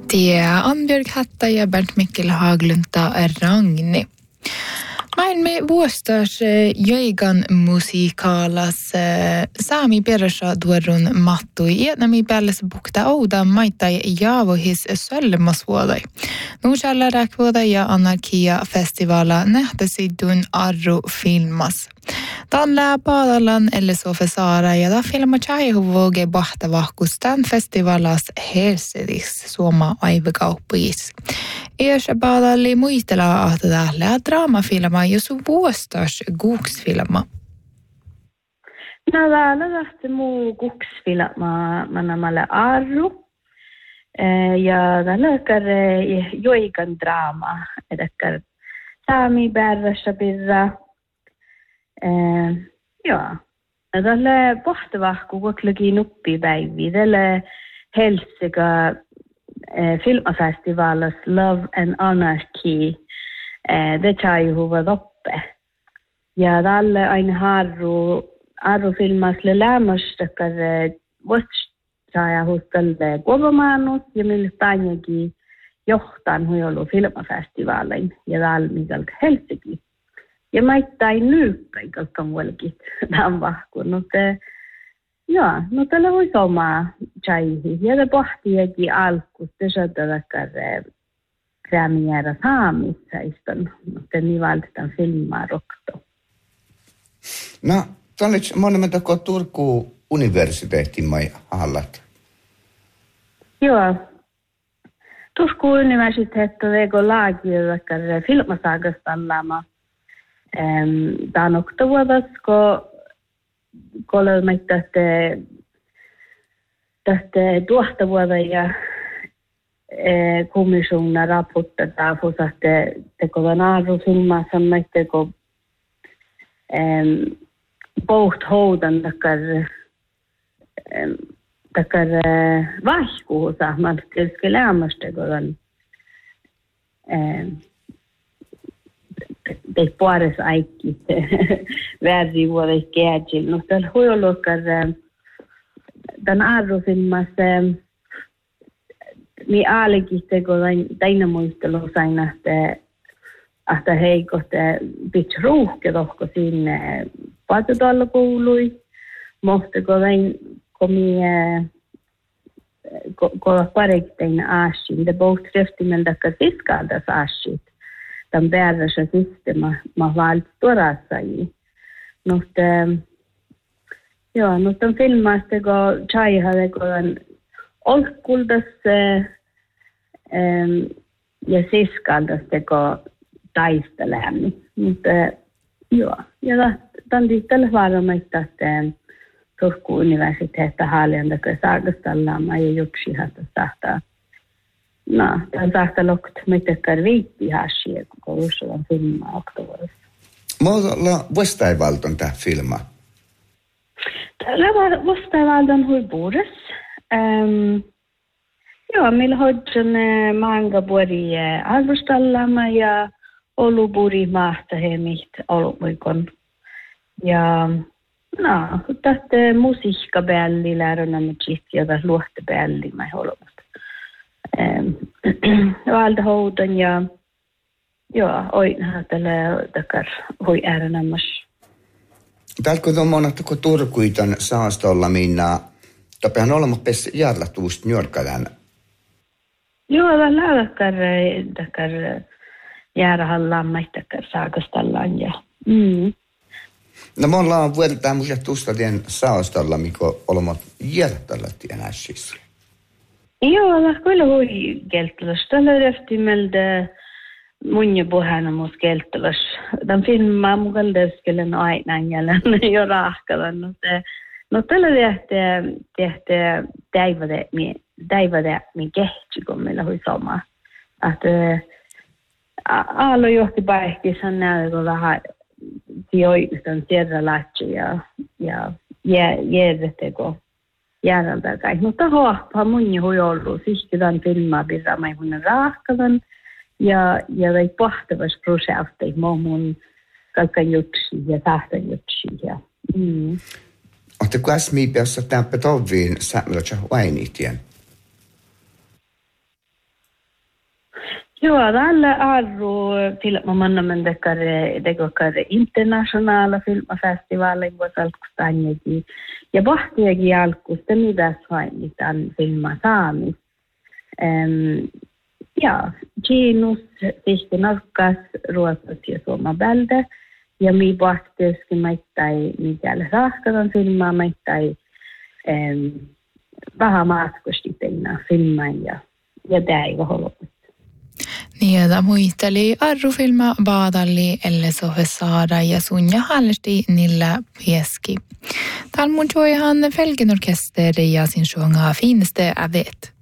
Det är Ann-Björg Hatta ja Bernt Mikkel Haglunta Ragni. Maailme vuostas joigan musiikaalas saami persa duorun mattui ietnami päälles bukta ouda maittai jaavohis söllemasvuodai. Nuusalla räkvuoda ja anarkia festivala nähtäsidun arru filmas. Tällä paadalan eller så för Sara ja da filma chaihuvoge bahtavahkustan festivalas Helsidis suoma aivakauppiis. Ersä paadalli muistella ahtadalla draamafilma ja su vuostas guksfilma. No täällä lähti muu guksfilma manamalle arru. Ja täällä joikan draama. Edekar saami bärrässä pirra. Ja, tälle pohtavahku kotlegi nuppi päivi. Tälle Helsiga filmafestivalas Love and Anarchy. Det chaihuva doppe. Ja tälle aina harru filmasle lämmästakar watch hustalle kuvamanus ja millä tänäkin johtan huiolu filmafestivaalin ja täällä mikä Helsinki. Ja maittain nyyppäin, koska muillekin tämän vahkuun. No tällä voi omaa chaihi. Ja te pohtiakin alkuun, te saadaan premiära saamissa, iston, mutta niin valitetaan filmaa rokto. No, tuonne monimenta kun Turku universiteetin mai hallat. Joo. Turku universiteetti on laagio filmasagasta allama. Dan oktovuodas, kun olemme tästä tuohtavuoda ja kommissionen raportteja fusatte tekovan arvofilmassa kun pohthoudan takar vaihkuusa man skulle lämmästä kun det pares aikki värdi vuodet kääjil. No tällä huioluokkar tämän arvofilmassa mi aalikiste kun taina muistelu sain että heikosta pitch ruuhke tohko sinne patutalla kuului. Mohti kun kun parektein aasin. Det bohträftimen takkar fiskaldas aasit. Tämän bärrässä systeema mä valts torassa i. Mutta tämän filmasta kun chaihalle kun olkuldas ja siskaldas kun taistelämmi. Mutta ja tämän tällä varmaista Turku universiteetta haalian kun saagastallama ja juksi hata sahtaa. No, tämän saakka lokt mitäkään viitti hasia, kun usein filmaa oktoberissa. Mulla Vuostaivalton tämä filma? Tämä Vuostaivalton huipuudessa. Joo, meillä hoidon manga puoli arvostallama ja olu puoli maasta hemit olupuikon. Ja no, tästä musiikkabälli läärönä me ja tässä luohtebälli mä olemme. Valda houdan ja oinhan tällä takar hui äärenämmäs. Täältä kun on monattu Turkuitan saastolla minna, tapehan olemaan pes jarlatuust njörkälän. Joo, tällä takar jäärähallaan maittakar saakastallaan ja. No me ollaan vuodeltaan musia tustatien saastolla, mikä olemme järtällä tienäisissä. Joo, kyllä hui kelttelas. Tällä rehtimelde munja puheena mus kelttelas. Tämän filmaa mukaan deskelen aina jälleen jo rahkalan. No tällä tehtä täivade min kehti, kun meillä hui sama. Että aalo johti paikkisan näin, kun vähän sijoitustan sieltä lähtsi ja järjestäkö. Järjeltä kai. Mutta hoapaa mun jo ollut. Siksi tämän filmaa pitää mun rahkalan. Ja ei pohtavassa prosessissa mun kaiken jutsi ja tahtan jutsi. Olette kuitenkin päässä tämän petoviin säännöllä vainitien? Joo, alla arru filmamanna men dekar internationaala filmafestivaalin vuosalkustanjakin. Ja vahtiakin alkusta mitäs hainitaan filma saamis. Ja, Kiinus, Sihti Norkas, Ruotsas ja Suomabälde. Ja mi vahtiuskin maittai mikäli rahkaton filmaa, maittai vähän matkusti teina filman ja tämä ei ole. Niitä muisteli arrufilma Baadalli elle sohe saada ja sunja hallesti niillä pieski. Talmun joihan Felgen orkester ja sin sjunga finste avet.